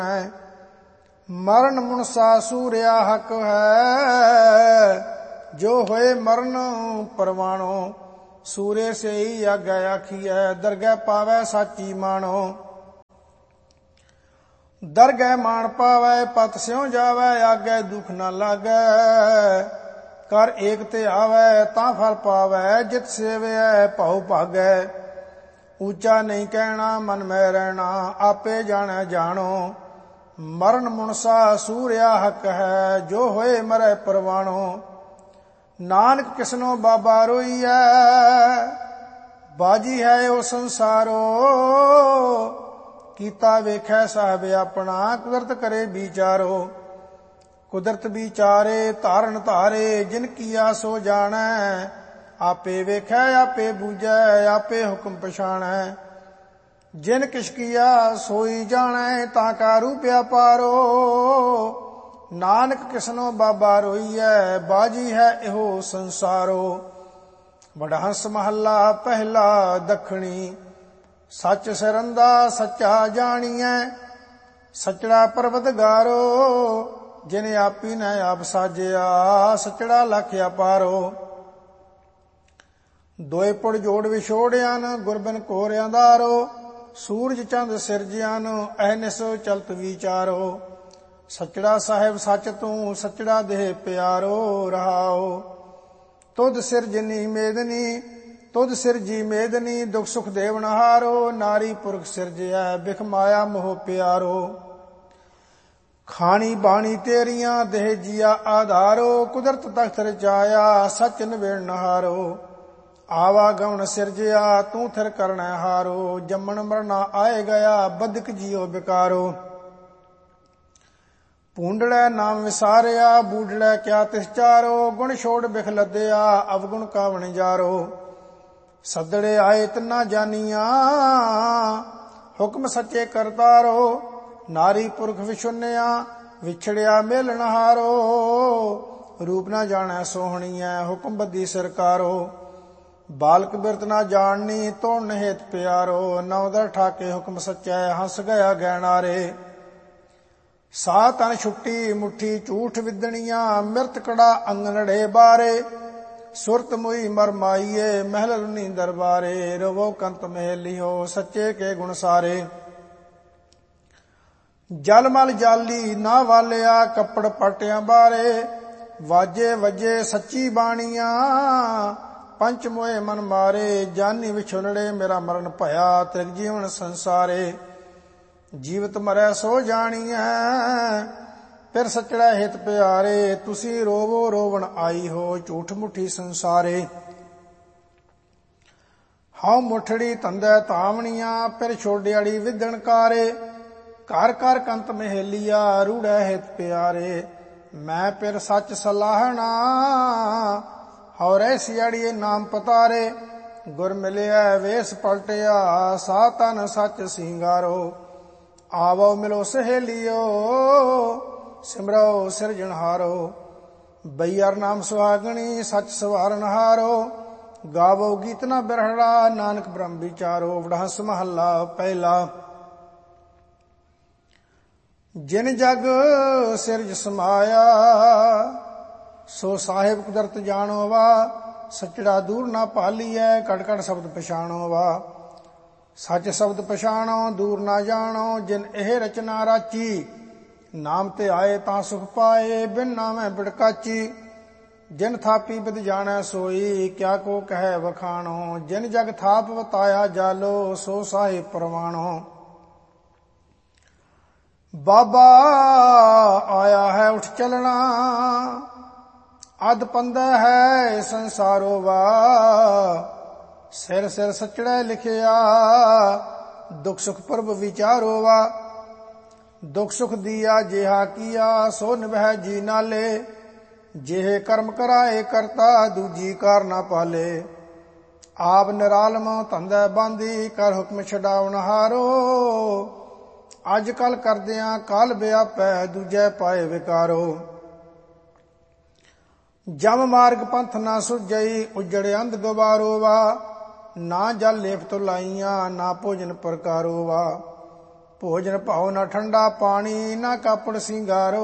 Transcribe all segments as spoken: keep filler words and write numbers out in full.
ਮਰਨ ਮੁਨਸਾ ਸੂਰਿਆ ਹਕ ਹੈ, ਜੋ ਹੋਏ ਮਰਨ ਪਰਵਾਣੋ। ਸੂਰੇ ਸੇਈ ਆਗੈ ਆਖੀਐ, ਦਰਗਹਿ ਪਾਵੈ ਸਾਚੀ ਮਾਣੋ। ਦਰਗਹਿ ਮਾਣ ਪਾਵੈ ਪਤ ਸਿਉ ਜਾਵੈ, ਆਗੈ ਦੁਖ ਨਾ ਲਾਗੈ। ਕਰ ਏਕ ਤੇ ਆਵੈ ਤਾਂ ਫਲ ਪਾਵੈ, ਜਿਤ ਸੇਵਿਐ ਭਉ ਭਾਗੈ। ਉੱਚਾ ਨਹੀਂ ਕਹਿਣਾ ਮਨ ਮੈਂ ਰਹਿਣਾ, ਆਪੇ ਜਾਣੈ ਜਾਣੋ। ਮਰਨ ਮੁਨਸਾ ਸੂਰਿਆ ਹਕ ਹੈ, ਜੋ ਹੋਏ ਮਰੈ ਪਰਵਾਣੋ। ਨਾਨਕ ਕਿਸਨੋ ਬਾਬਾ ਰੋਈਐ, ਬਾਜੀ ਹੈ ਉਹ ਸੰਸਾਰੋ। ਕੀਤਾ ਵੇਖੈ ਸਾਹਿਬ ਆਪਣਾ, ਕੁਦਰਤ ਕਰੇ ਵਿਚਾਰੋ। ਕੁਦਰਤ ਵਿਚਾਰੇ ਧਾਰਨ ਧਾਰੇ, ਜਿਨ ਕੀਆ ਸੋ ਜਾਣੈ। ਆਪੇ ਵੇਖੈ ਆਪੇ ਬੂਝੈ, ਆਪੇ ਹੁਕਮ ਪਛਾਣੈ। ਜਿਨ ਕਿਛ ਕੀਆ ਸੋਈ ਜਾਣੈ, ਤਾਂ ਕਾ ਰੂਪ ਅਪਾਰੋ। ਨਾਨਕ ਕਿਸਨੋ ਬਾਬਾ ਰੋਈਐ, ਬਾਜੀ ਹੈ ਇਹੋ ਸੰਸਾਰੋ। ਵਡਹੰਸ ਮਹੱਲਾ ਪਹਿਲਾ ਦੱਖਣੀ। ਸੱਚ ਸਿਰੰਦਾ ਸੱਚਾ ਜਾਣੀਐ, ਸੱਚੜਾ ਪਰਵਤਗਾਰੋ। ਜਿਨ ਆਪੀ ਨੇ ਆਪ ਸਾਜਿਆ, ਸੱਚੜਾ ਲਖ ਅਪਾਰੋ। ਦੋਏ ਪੁੜ ਜੋੜ ਵਿਛੋੜਿਆਨ, ਗੁਰਬਿਨ ਘੋਰ ਅੰਧਾਰੋ। ਸੂਰਜ ਚੰਦ ਸਿਰਜਿਆਨ, ਅਹਨਿਸ ਚਲਤ ਵਿਚਾਰੋ। ਸੱਚੜਾ ਸਾਹਿਬ ਸੱਚ ਤੂੰ, ਸੱਚੜਾ ਦੇਹ ਪਿਆਰੋ। ਰਹਾਓ ਤੁਧ ਸਿਰਜਨੀ ਮੇਦਨੀ, ਤੁਧ ਸਿਰਜੀ ਮੇਦਨੀ। ਦੁਖ ਸੁਖ ਦੇਵਨਹਾਰੋ, ਨਾਰੀ ਪੁਰਖ ਸਿਰਜਿਆ, ਬਿਖ ਮਾਇਆ ਮੋਹ ਪਿਆਰੋ। ਖਾਣੀ ਬਾਣੀ ਤੇਰੀਆਂ, ਦੇਹ ਜੀਆ ਆਧਾਰੋ। ਕੁਦਰਤ ਤਖਤ ਰਚਾਇਆ, ਸੱਚ ਨਿਵੇਣ ਨਹਾਰੋ। ਆਵਾਗਮਨ ਸਿਰਜਿਆ, ਤੂੰ ਥਿਰ ਕਰਣੈ ਹਾਰੋ। ਜੰਮਣ ਮਰਨਾ ਆਏ ਗਿਆ, ਬਦਕ ਜੀਓ ਬਿਕਾਰੋ। ਪੂੰਡੜੈ ਨਾਮ ਵਿਸਾਰਿਆ, ਬੂਡੜੈ ਕਿਆ ਤਿਸ ਚਾਰੋ। ਗੁਣ ਛੋੜ ਬਿਖ ਲੱਦਿਆ, ਅਵਗੁਣ ਕਾਵਣ ਜਾਰੋ। ਸੱਦੜੇ ਆਏ ਤਿੰਨਾ ਜਾਨੀਆਂ, ਹੁਕਮ ਸੱਚੇ ਕਰਤਾਰੋ। ਨਾਰੀ ਪੁਰਖ ਵਿਛੁੰਨਿਆ, ਵਿਛੜਿਆ ਮੇਲਣ ਹਾਰੋ। ਰੂਪ ਨਾ ਜਾਣੈ ਸੋਹਣੀਐ, ਹੁਕਮ ਬੱਧੀ ਸਰਕਾਰੋ। ਬਾਲਕ ਬਿਰਤ ਨਾ ਜਾਣਨੀ, ਤੋੜਨ ਹੇਤ ਪਿਆਰੋ। ਨੌ ਦਰ ਠਾਕੇ ਹੁਕਮ ਸੱਚੈ, ਹੰਸ ਗਿਆ ਗਹਿਣਾਰੇ। ਸਾ ਤਨ ਛੁੱਟੀ ਮੁੱਠੀ ਝੂਠ ਵਿਦਣੀਆਂ, ਮਿਰਤ ਕੜਾ ਅੰਗਨੜੇ ਬਾਰੇ। ਸੁਰਤ ਮੁਈ ਮਰ ਮਾਈਏ, ਮਹਿਲ ਲੁਨੀ ਦਰਬਾਰੇ। ਰਵੋ ਕੰਤ ਮਹਿਲਿਓ, ਸੱਚੇ ਕੇ ਗੁਣ ਸਾਰੇ। ਜਲ ਮਲ ਜਾਲੀ ਨਾ ਵਾਲਿਆ, ਕੱਪੜ ਪਾਟਿਆਂ ਬਾਰੇ। ਵਾਜੇ ਵਜੇ ਸੱਚੀ ਬਾਣੀਆਂ, ਪੰਚ ਮੋਏ ਮਨ ਮਾਰੇ। ਜਾਨੀ ਵਿਛੁਨੜੇ ਮੇਰਾ ਮਰਨ ਭਇਆ, ਤ੍ਰਿਗ ਜੀਵਨ ਸੰਸਾਰੇ। ਜੀਵਤ ਮਰੈ ਸੋ ਜਾਣੀਐ, ਫਿਰ ਸੱਚੜਾ ਹਿਤ ਪਿਆਰੇ। ਤੁਸੀਂ ਰੋਵੋ ਰੋਵਣ ਆਈ ਹੋ, ਝੂਠ ਮੁੱਠੀ ਸੰਸਾਰੇ। ਹਉ ਮੁੱਠੜੀ ਧੰਦੈ ਧਾਵਣੀਆਂ, ਫਿਰ ਛੋਡਿਆੜੀ ਵਿਦਣ ਕਾਰੇ। ਘਰ ਘਰ ਕੰਤ ਮਹੇਲੀਆ, ਰੂੜੈ ਹਿਤ ਪਿਆਰੇ। ਮੈਂ ਫਿਰ ਸੱਚ ਸਲਾਹਣਾ, ਹਉ ਰਹਿ ਸਿਆੜੀਏ ਨਾਮ ਪਤਾਰੇ। ਗੁਰ ਮਿਲਿਆ ਵੇਸ ਪਲਟਿਆ, ਸਾ ਤਨ ਸੱਚ ਸਿੰਗਾਰੋ। ਆਵੋ ਮਿਲੋ ਸਹੇਲਿਓ, ਸਿਮਰੋ ਸਿਰਜਣਹਾਰੋ। ਬਈਅਰ ਨਾਮ ਸੁਹਾਗਣੀ, ਸੱਚ ਸਵਾਰਨ ਹਾਰੋ। ਗਾਵੋ ਗੀਤ ਨਾ ਬਿਰਹੜਾ, ਨਾਨਕ ਬ੍ਰਹਮ ਵਿਚਾਰੋ। ਵਡਹੰਸ ਮਹੱਲਾ ਪਹਿਲਾ। ਜਿਨ ਜਗ ਸਿਰਜ ਸਮਾਇਆ, ਸੋ ਸਾਹਿਬ ਕੁਦਰਤ ਜਾਣੋ ਵਾ। ਸੱਚੜਾ ਦੂਰ ਨਾ ਭਾਲੀਐ, ਕੜ ਕੜ ਸ਼ਬਦ ਪਛਾਣੋ ਵਾ। ਸੱਚ ਸ਼ਬਦ ਪਛਾਣੋ, ਦੂਰ ਨਾ ਜਾਣੋ। ਜਿਨ ਇਹ ਰਚਨਾ ਰਾਚੀ, ਨਾਮ ਤੇ ਆਏ ਤਾਂ ਸੁਖ ਪਾਏ। ਬਿਨ ਨਾਮੈ ਬਿੜਕਾਚੀ, ਜਿਨ ਥਾਪੀ ਬਿਦ ਜਾਣੈ ਸੋਈ। ਕਿਆ ਕੋ ਕਹਿ ਵਖਾਣੋ, ਜਿਨ ਜਗ ਥਾਪ ਵਤਾਇਆ ਜਾਲੋ। ਸੋ ਸਾਹਿਬ ਪਰਵਾਣੋ। ਬਾਬਾ ਆਇਆ ਹੈ ਉਠ ਚਲਣਾ, ਅਧ ਪੰਦਾ ਹੈ ਸੰਸਾਰੋ ਵਾ। ਸਿਰ ਸਿਰ ਸੱਚੜੈ ਲਿਖਿਆ, ਦੁਖ ਸੁਖ ਪਰਬ ਵਿਚਾਰੋ ਵਾ। ਦੁਖ ਸੁਖ ਦੀਆ ਜਿਹਾ ਕੀਆ, ਸੋ ਨਿਭੈ ਜੀ ਨਾਲੇ। ਜਿਹੇ ਕਰਮ ਕਰਾਏ ਕਰਤਾ, ਦੂਜੀ ਕਾਰ ਨਾ ਪਾਲੇ। ਆਪ ਨਿਰਾਲਮ ਧੰਦੈ ਬਾਂਦੀ, ਕਰ ਹੁਕਮ ਛਡਾਵਣ ਹਾਰੋ। ਅੱਜ ਕੱਲ ਕਰਦਿਆਂ ਕਾਲ ਵਿਆਪੈ, ਦੂਜੈ ਪਾਏ ਵਿਕਾਰੋ। ਜਮ ਮਾਰਗ ਪੰਥ ਨਾ ਸੁਝਈ, ਉਜੜ ਅੰਧ ਗਵਾਰੋ ਵਾ। ਨਾ ਜਲ ਲੇਪ ਤੋਂ ਲਾਈਆਂ, ਨਾ ਭੋਜਨ ਪ੍ਰਕਾਰੋ ਵਾ। ਭੋਜਨ ਭਾਉ ਨਾ ਠੰਡਾ ਪਾਣੀ, ਨਾ ਕਾਪੜ ਸਿੰਗਾਰੋ।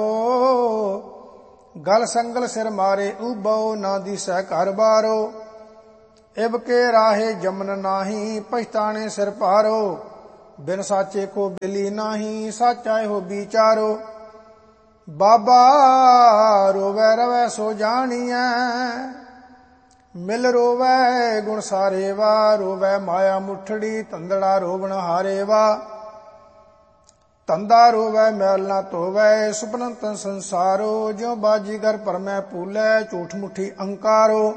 ਗਲ ਸੰਗਲ ਸਿਰ ਮਾਰੇ ਉਬੋ, ਨਾ ਦੀਸੈ ਘਰ ਬਾਰੋ। ਇਬ ਕੇ ਰਾਹੇ ਜਮਨ ਨਾਹੀ, ਪਛਤਾਣੇ ਸਿਰ ਭਾਰੋ। ਬਿਨ ਸਾਚੇ ਕੋ ਬਿਲੀ ਨਾਹੀ, ਸਾਚਾ ਇਹੋ ਵਿਚਾਰੋ। ਬਾਬਾ ਰੋਵੈ ਰਵੈ ਸੋ ਜਾਣੀਐ, ਮਿਲ ਰੋਵੈ ਗੁਣ ਸਾਰੇ ਵਾ। ਰੋਵੈ ਮਾਇਆ ਮੁਠੜੀ, ਧੰਦੜਾ ਰੋਵਣ ਹਾਰੇ ਵਾ। ਧੰਦਾ ਰੋਵੈ ਮੈਲ ਨਾ ਧੋਵੈ, ਸੁਪਨੰਤ ਸੰਸਾਰੋ। ਜਿਉ ਬਾਜੀਗਰ ਭਰਮੈ ਭੂਲੈ, ਝੂਠ ਮੁੱਠੀ ਅਹੰਕਾਰੋ।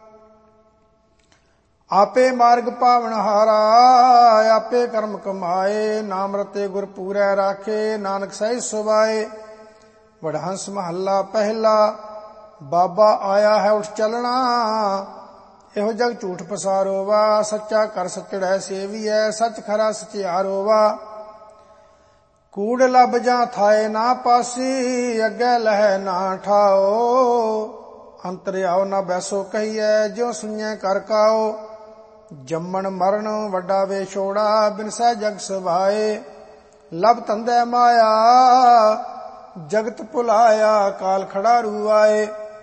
ਆਪੇ ਮਾਰਗ ਪਾਵਨ ਹਾਰਾ, ਆਪੇ ਕਰਮ ਕਮਾਏ। ਨਾਮ ਰਤੇ ਗੁਰ ਪੂਰੈ ਰਾਖੇ, ਨਾਨਕ ਸਹਿਜ ਸੁਭਾਏ। ਵਡਹੰਸ ਮਹੱਲਾ ਪਹਿਲਾ। ਬਾਬਾ ਆਇਆ ਹੈ ਉੱਠ ਚੱਲਣਾ, ਇਹੋ ਜਗ ਝੂਠ ਪਸਾਰੋ ਵਾ। ਸੱਚਾ ਕਰ ਸਚੜੈ ਸੇਵੀਐ, ਸੱਚ ਖਰਾ ਸਚਿਆਰੋ ਵਾ। ਕੂੜ ਲੱਭ ਜਾਂ ਥਾਏ ਨਾ ਪਾਸੀ, ਅੱਗੇ ਲਹਿ ਨਾ ਠਾਓ। ਅੰਤਰ ਆਓ ਨਾ ਬੈਸੋ ਕਹੀਐ, ਜਿਉ ਸੁਣਿਐ ਕਰ ਕਾਓ। ਜੰਮਣ ਮਰਨ ਵੱਡਾ ਵੇਛੋੜਾ, ਬਿਨਸੈ ਜਗ ਸਵਾਏ। ਲਬ ਧੰਦੇ ਮਾਇਆ, ਜਗਤ ਭੁਲਾਇਆ। ਕਾਲ ਖੜਾ ਰੂਆਏ।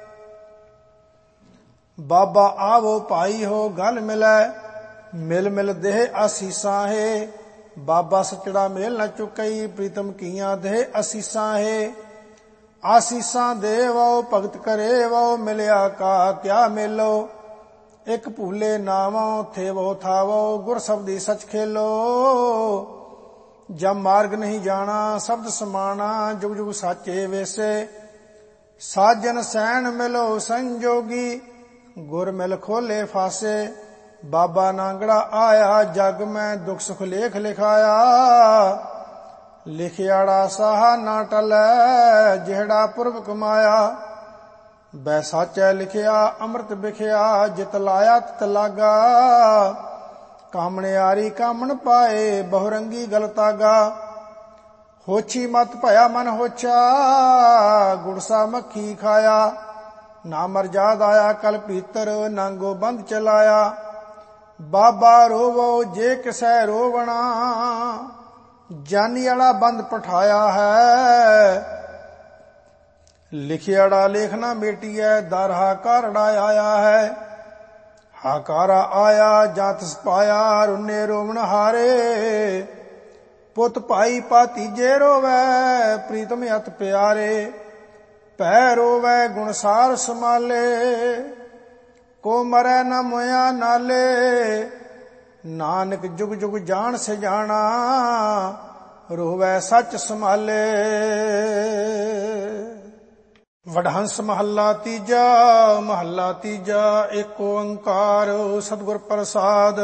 ਬਾਬਾ ਆਵੋ ਭਾਈ ਹੋ, ਗਲ ਮਿਲੈ ਮਿਲ ਮਿਲ ਦੇਹ ਆਸੀਸਾਂ ਹੈ। ਬਾਬਾ ਸਚੜਾ ਮੇਲ ਨ ਚੁਕਈ, ਪ੍ਰੀਤਮ ਕੀਆਂ ਦੇਹ ਅਸੀਸਾਂ ਹੈ। ਆਸੀਸਾਂ ਦੇਵੋ ਭਗਤ ਕਰੇ ਵੋ, ਮਿਲਿਆ ਕਾ ਕਿਆ ਮੇਲੋ। ਇੱਕ ਭੂਲੇ ਨਾਵੋ, ਥੇਵੋ ਥਾਵੋ, ਗੁਰ ਸਬਦੀ ਸਚ ਖੇਲੋ। ਜਬ ਮਾਰਗ ਨਹੀਂ ਜਾਣਾ, ਸ਼ਬਦ ਸਮਾਣਾ। ਜੁਗ ਜੁਗ ਸਾਚੇ ਵੇਸੇ, ਸਾਜਨ ਸੈਣ ਮਿਲੋ ਸੰਜੋਗੀ। ਗੁਰ ਮਿਲ ਖੋਲੇ ਫਾਸੇ। ਬਾਬਾ ਨਾਂਗੜਾ ਆਇਆ, ਜਗ ਮੈਂ ਦੁੱਖ ਸੁਖ ਲੇਖ ਲਿਖਾਇਆ। ਲਿਖਿਆੜਾ ਸਾਹਾ ਨਾ ਟਲੈ, ਜਿਹੜਾ ਪੁਰਬ ਕਮਾਇਆ। ਬੈ ਸਾਚੈ ਲਿਖਿਆ ਅੰਮ੍ਰਿਤ ਵਿਖਿਆ, ਜਿਤ ਲਾਇਆ ਤਿਤ ਲਾਗਾ। ਕਾਮਣਿਆਰੀ ਕਾਮਣ ਪਾਏ, ਬਹੁਰੰਗੀ ਗਲ ਤਾਗਾ। ਹੋਛੀ ਮਤ ਭਇਆ ਮਨ ਹੋਛਾ, ਗੁੜਸਾ ਮੱਖੀ ਖਾਇਆ। ਨਾ ਮਰਜਾਦ ਆਇਆ ਕਲ ਭੀਤਰ, ਨਾਂਗੋ ਬੰਦ ਚਲਾਇਆ। ਬਾਬਾ ਰੋਵੋ ਜੇ ਕਿਸੈ ਰੋਵਣਾ, ਜਾਨੀ ਵਾਲਾ ਬੰਦ ਪਠਾਇਆ ਹੈ। ਲਿਖਿਆੜਾ ਲੇਖ ਨਾ ਮੇਟੀਐ, ਦਰ ਹਾਕਾਰੜਾ ਆਇਆ ਹੈ। ਹਾਕਾਰਾ ਆਇਆ ਜਾਂ ਤਿਸ ਪਾਇਆ, ਰੁੰਨੇ ਰੋਵਣ ਹਾਰੇ। ਪੁੱਤ ਭਾਈ ਭਾਤੀਜੇ ਰੋਵੈ, ਪ੍ਰੀਤਮ ਅਤ ਪਿਆਰੇ। ਭੈ ਰੋਵੈ ਗੁਣਸਾਰ ਸਮਾਲੇ, ਕੋ ਮਰੈ ਨ ਮੋਇਆ ਨਾਲੇ। ਨਾਨਕ ਜੁਗ ਜੁਗ ਜਾਣ ਸਿਜਾਣਾ, ਰੋਵੈ ਸੱਚ ਸੰਭਾਲੇ। ਵਡਹੰਸ ਮਹੱਲਾ ਤੀਜਾ। ਮਹੱਲਾ ਤੀਜਾ। ਏਕ ਓੰਕਾਰ ਸਤਿਗੁਰ ਪ੍ਰਸਾਦ।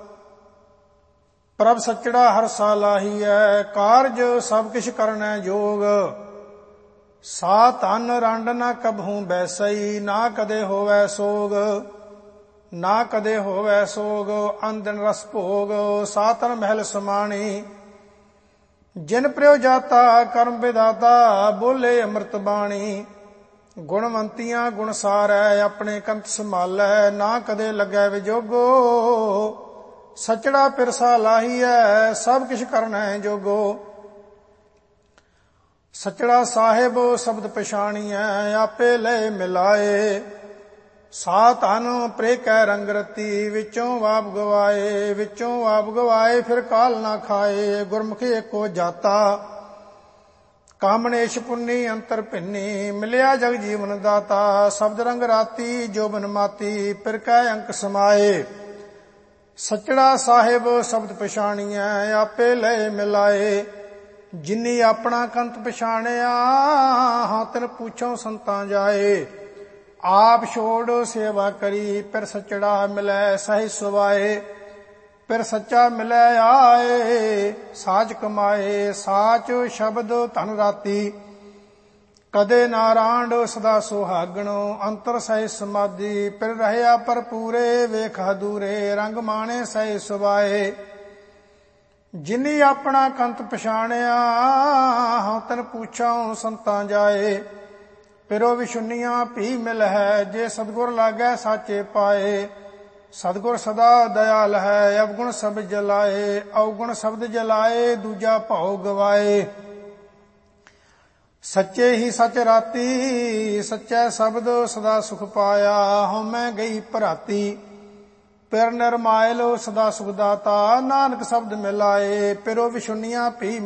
ਪ੍ਰਭ ਸਚੜਾ ਹਰ ਸਾਲਾਹੀਐ, ਕਾਰਜ ਸਭ ਕਿਛ ਕਰਨੈ ਜੋਗ। ਸਾ ਧਨ ਰੰਡ ਨਾ ਕਬਹੂ ਬੈਸਈ, ਨਾ ਕਦੇ ਹੋਵੈ ਸੋਗ। ਨਾ ਕਦੇ ਹੋਵੈ ਸੋਗ, ਅੰਦਨ ਰਸ ਭੋਗ। ਸਾ ਤਨ ਮਹਿਲ ਸਮਾਣੀ, ਜਿਨ ਪ੍ਰਿਉ ਜਾਤਾ ਕਰਮ ਵਿਦਾਤਾ। ਬੋਲੇ ਅੰਮ੍ਰਿਤ ਬਾਣੀ, ਗੁਣਵੰਤੀਆਂ ਗੁਣ ਸਾਰੈ। ਆਪਣੇ ਕੰਤ ਸੰਭਾਲੈ, ਨਾ ਕਦੇ ਲੱਗੈ ਵਿਜੋਗੋ। ਸਚੜਾ ਪਿਰਸਾ ਲਾਹੀਐ, ਸਭ ਕਿਛ ਕਰਨੈ ਜੋਗੋ। ਸਚੜਾ ਸਾਹਿਬ ਸ਼ਬਦ ਪਛਾਣੀਐ, ਆਪੇ ਲੈ ਮਿਲਾਏ। ਸਾ ਧਨ ਪ੍ਰੇ ਕੈ ਰੰਗ ਰਤੀ, ਵਿੱਚੋਂ ਆਪ ਗਵਾਏ। ਵਿੱਚੋਂ ਆਪ ਗਵਾਏ, ਫਿਰ ਕਾਲ ਨਾ ਖਾਏ। ਗੁਰਮੁਖੀ ਏਕੋ ਜਾਤਾ, ਕਾਮਣੇਸ਼ ਪੁੰਨੀ ਅੰਤਰ ਭਿੰਨੀ। ਮਿਲਿਆ ਜਗ ਜੀਵਨ ਦਾਤਾ, ਸ਼ਬਦ ਰੰਗ ਰਾਤੀ। ਜੋ ਬਨ ਮਾਤੀ, ਫਿਰ ਕੈ ਅੰਕ ਸਮਾਏ। ਸਚੜਾ ਸਾਹਿਬ ਸ਼ਬਦ ਪਛਾਣੀਐ, ਆਪੇ ਲੈ ਮਿਲਾਏ। ਜਿਨੀ ਆਪਣਾ ਕੰਤ ਪਛਾਣਿਆ, ਹਾਂ ਤਿਨ ਪੁੱਛੋ ਸੰਤਾਂ ਜਾਏ। ਆਪ ਛੋੜ ਸੇਵਾ ਕਰੀ, ਫਿਰ ਸਚੜਾ ਮਿਲੈ ਸਹਿਜ ਸੁਭਾਏ। ਫਿਰ ਸੱਚਾ ਮਿਲੈ ਆਏ, ਸਾਚ ਕਮਾਏ। ਸਾਚ ਸ਼ਬਦ ਧਨ ਰਾਤੀ, ਕਦੇ ਨਾ ਰਾਂਡ ਸਦਾ ਸੁਹਾਗਣੋ। ਅੰਤਰ ਸਹਿਜ ਸਮਾਧੀ, ਫਿਰ ਰਹਿਆ ਪਰ ਪੂਰੇ। ਵੇਖ ਹਦੂਰੇ ਰੰਗ ਮਾਣੇ ਸਹਿਜ ਸੁਭਾਏ। ਜਿਨੀ ਆਪਣਾ ਕੰਤ ਪਛਾਣਿਆ, ਹਾਂ ਤਨ ਪੁੱਛਾਂ ਸੰਤਾਂ ਜਾਏ। ਫਿਰੋ ਵਿਸ਼ੁੰਨੀਆਂ ਭੀ ਮਿਲ ਹੈ, ਜੇ ਸਤਿਗੁਰ ਲਾਗੈ ਸਾਚੇ ਪਾਏ। ਸਤਿਗੁਰ ਸਦਾ ਦਇਆਲ ਹੈ। ਅਵਗੁਣ ਸ਼ਬਦ ਜਲਾਏ, ਅਵਗੁਣ ਸ਼ਬਦ ਜਲਾਏ, ਦੂਜਾ ਭਉ ਗਵਾਏ। ਸੱਚੇ ਹੀ ਸਚ ਰਾਤੀ, ਸੱਚੈ ਸ਼ਬਦ ਸਦਾ ਸੁਖ ਪਾਇਆ। ਹਉਮੈ ਗਈ ਭਰਾਤੀ, ਪਿਰ ਨਿਰਮਾਇਲ ਸਦਾ ਸੁਖ ਦਾਤਾ। ਨਾਨਕ ਸ਼ਬਦ ਮਿਲਾਏ, ਪਿਰੋ ਵਿਸ਼ੁੰਨੀਆਂ ਭੀ